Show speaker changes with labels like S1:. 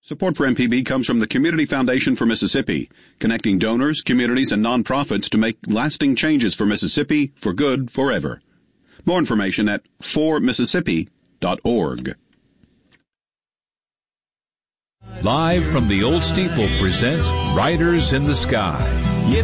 S1: Support for MPB comes from the Community Foundation for Mississippi, connecting donors, communities, and nonprofits to make lasting changes for Mississippi for good forever. More information at formississippi.org.
S2: Live from the Old Steeple presents Riders in the Sky.